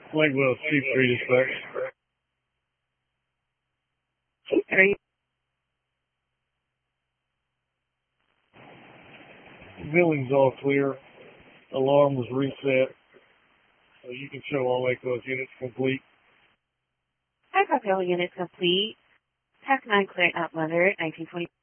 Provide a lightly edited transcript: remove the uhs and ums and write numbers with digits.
Lakeville, Chief 3 dispatch. Chief 3. Billing's all clear. Alarm was reset. So you can show all Lakeville's units complete. High Park units complete. Tac 9 clear out weather, 1920.